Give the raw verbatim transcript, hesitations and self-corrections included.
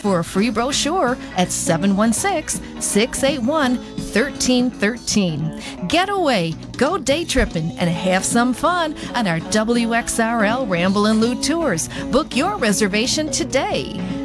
for a free brochure at seven one six, six eight one, one three one three. Get away, go day tripping, and have some fun on our W X R L Ramble and Loot tours. Book your reservation today.